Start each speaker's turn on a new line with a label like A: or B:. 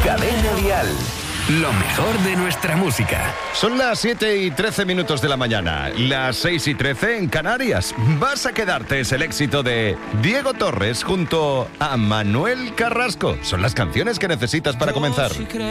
A: Cadena Dial. Lo mejor de nuestra música.
B: Son las 7:13 de la mañana, las 6:13 en Canarias. Vas a quedarte, es el éxito de Diego Torres junto a Manuel Carrasco. Son las canciones que necesitas para comenzar.